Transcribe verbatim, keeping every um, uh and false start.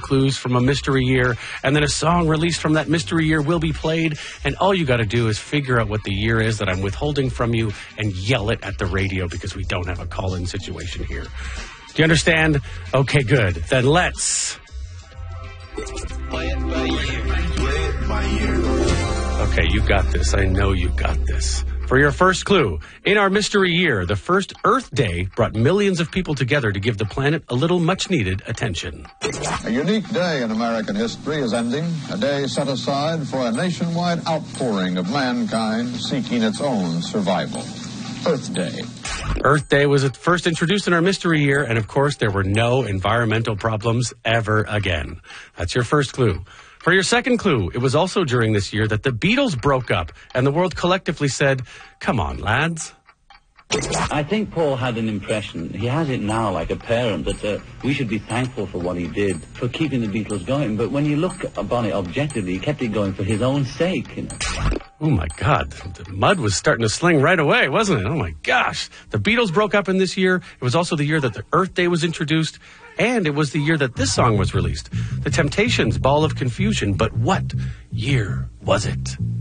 clues from a mystery year, and then a song released from that mystery year will be played, and all you got to do is figure out what the year is that I'm withholding from you and yell it at the radio because we don't have a call-in situation here. Do you understand? Okay, good. Then let's... Play it by year. Play it by year. Okay, you got this. I know you got this. For your first clue, in our mystery year, the first Earth Day brought millions of people together to give the planet a little much-needed attention. A unique day in American history is ending, a day set aside for a nationwide outpouring of mankind seeking its own survival. Earth Day. Earth Day was first introduced in our mystery year, and of course, there were no environmental problems ever again. That's your first clue. For your second clue, it was also during this year that the Beatles broke up, and the world collectively said, come on, lads. I think Paul had an impression, he has it now like a parent, that uh, we should be thankful for what he did, for keeping the Beatles going. But when you look upon it objectively, he kept it going for his own sake, you know. Oh, my God. The mud was starting to sling right away, wasn't it? Oh, my gosh. The Beatles broke up in this year. It was also the year that the Earth Day was introduced. And it was the year that this song was released. The Temptations' Ball of Confusion. But what year was it?